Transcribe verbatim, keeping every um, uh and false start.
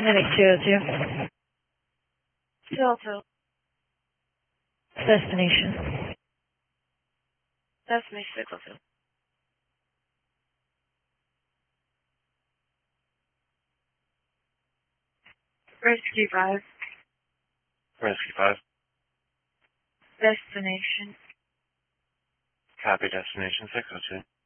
Medic two oh two. two oh two. Destination. Destination six oh two. Rescue five. Rescue five. Destination. Copy destination six oh two.